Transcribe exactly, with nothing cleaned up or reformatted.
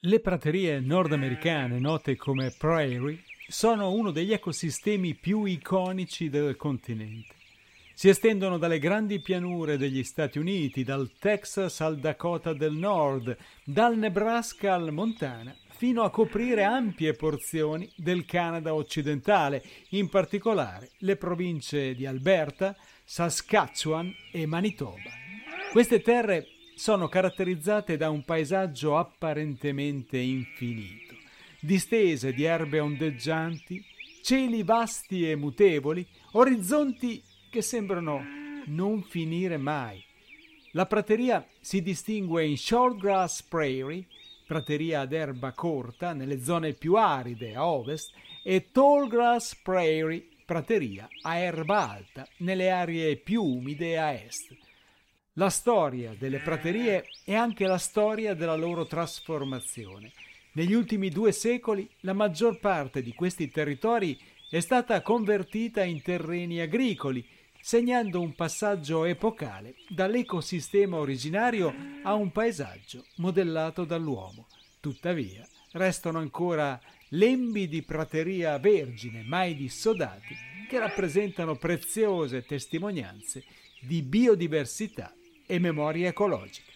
Le praterie nordamericane, note come prairie, sono uno degli ecosistemi più iconici del continente. Si estendono dalle grandi pianure degli Stati Uniti, dal Texas al Dakota del Nord, dal Nebraska al Montana, fino a coprire ampie porzioni del Canada occidentale, in particolare le province di Alberta, Saskatchewan e Manitoba. Queste terre sono caratterizzate da un paesaggio apparentemente infinito, distese di erbe ondeggianti, cieli vasti e mutevoli, orizzonti che sembrano non finire mai. La prateria si distingue in shortgrass prairie, prateria ad erba corta nelle zone più aride a ovest, e tallgrass prairie, prateria a erba alta nelle aree più umide a est. La storia delle praterie è anche la storia della loro trasformazione. Negli ultimi due secoli la maggior parte di questi territori è stata convertita in terreni agricoli, segnando un passaggio epocale dall'ecosistema originario a un paesaggio modellato dall'uomo. Tuttavia, restano ancora lembi di prateria vergine, mai dissodati, che rappresentano preziose testimonianze di biodiversità e memoria ecologica.